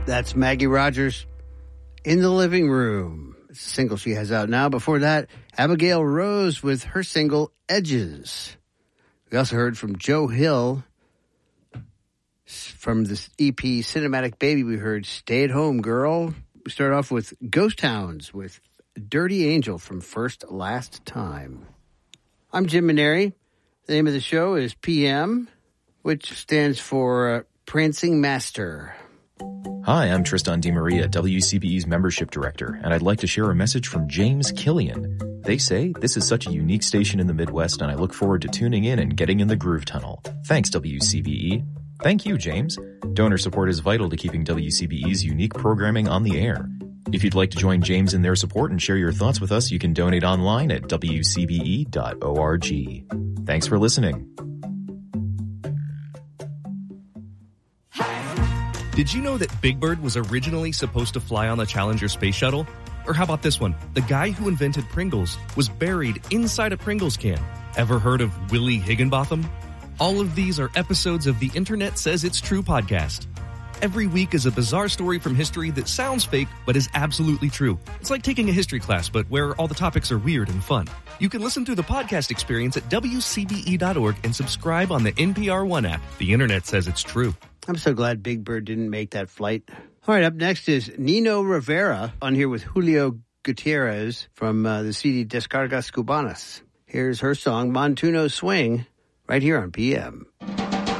That's Maggie Rogers, In the Living Room. It's a single she has out now. Before that, Abigail Rose with her single, Edges. We also heard from Joe Hill. From this EP, Cinematic Baby, we heard Stay at Home Girl. We start off with Ghost Towns with Dirty Angel from First Last Time. I'm Jim Maneri. The name of the show is PM, which stands for Prancing Master. Hi, I'm Tristan DeMaria, WCBE's membership director, and I'd like to share a message from James Killian. They say this is such a unique station in the Midwest, and I look forward to tuning in and getting in the groove tunnel. Thanks, WCBE. Thank you, James. Donor support is vital to keeping WCBE's unique programming on the air. If you'd like to join James in their support and share your thoughts with us, you can donate online at wcbe.org. Thanks for listening. Did you know that Big Bird was originally supposed to fly on the Challenger space shuttle? Or how about this one? The guy who invented Pringles was buried inside a Pringles can. Ever heard of Willie Higginbotham? All of these are episodes of the Internet Says It's True podcast. Every week is a bizarre story from history that sounds fake but is absolutely true. It's like taking a history class, but where all the topics are weird and fun. You can listen through the podcast experience at WCBE.org and subscribe on the NPR One app. The Internet Says It's True. I'm so glad Big Bird didn't make that flight. All right, up next is Nino Rivera on here with Julio Gutierrez from the CD Descargas Cubanas. Here's her song, Montuno Swing, right here on PM.